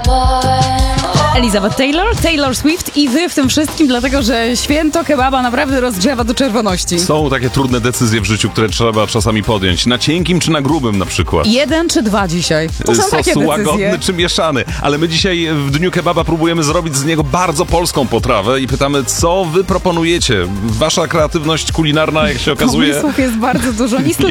Elizabeth Taylor, Taylor Swift i wy w tym wszystkim, dlatego że święto kebaba naprawdę rozgrzewa do czerwoności. Są takie trudne decyzje w życiu, które trzeba czasami podjąć. Na cienkim czy na grubym na przykład. 1 czy 2 dzisiaj? To są takie Sos łagodny decyzje. czy mieszany. Ale my dzisiaj w Dniu Kebaba próbujemy zrobić z niego bardzo polską potrawę i pytamy, co wy proponujecie? Wasza kreatywność kulinarna, jak się okazuje... Pomysłów jest bardzo dużo.